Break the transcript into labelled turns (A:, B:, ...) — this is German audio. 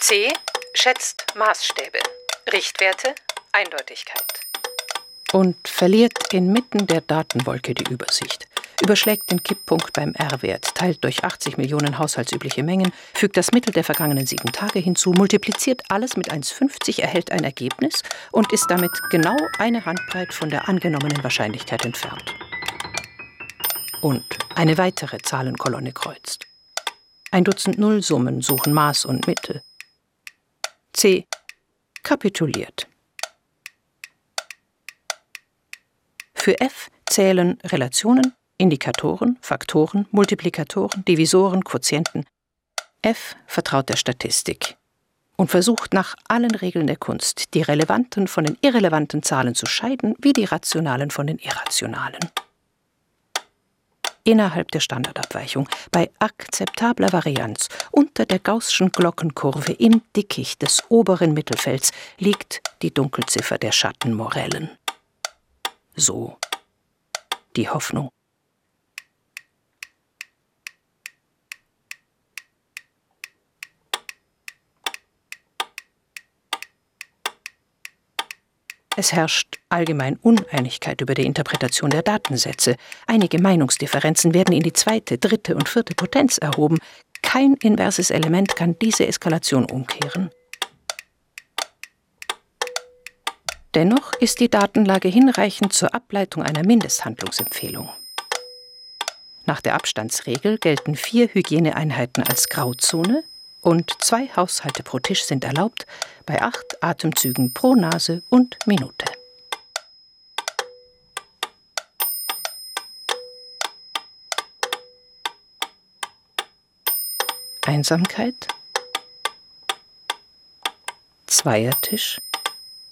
A: C. Schätzt Maßstäbe. Richtwerte, Eindeutigkeit.
B: Und verliert inmitten der Datenwolke die Übersicht. Überschlägt den Kipppunkt beim R-Wert, teilt durch 80 Millionen haushaltsübliche Mengen, fügt das Mittel der vergangenen 7 Tage hinzu, multipliziert alles mit 1,50, erhält ein Ergebnis und ist damit genau eine Handbreit von der angenommenen Wahrscheinlichkeit entfernt. Und eine weitere Zahlenkolonne kreuzt. 1 Dutzend Nullsummen suchen Maß und Mitte. C. Kapituliert. Für F zählen Relationen, Indikatoren, Faktoren, Multiplikatoren, Divisoren, Quotienten. F vertraut der Statistik und versucht nach allen Regeln der Kunst, die relevanten von den irrelevanten Zahlen zu scheiden, wie die rationalen von den irrationalen. Innerhalb der Standardabweichung, bei akzeptabler Varianz, unter der gaußschen Glockenkurve im Dickicht des oberen Mittelfelds liegt die Dunkelziffer der Schattenmorellen. So die Hoffnung. Es herrscht allgemein Uneinigkeit über die Interpretation der Datensätze. Einige Meinungsdifferenzen werden in die 2., 3. und 4. Potenz erhoben. Kein inverses Element kann diese Eskalation umkehren. Dennoch ist die Datenlage hinreichend zur Ableitung einer Mindesthandlungsempfehlung. Nach der Abstandsregel gelten 4 Hygieneeinheiten als Grauzone und 2 Haushalte pro Tisch sind erlaubt, bei 8 Atemzügen pro Nase und Minute. Einsamkeit, Zweiertisch,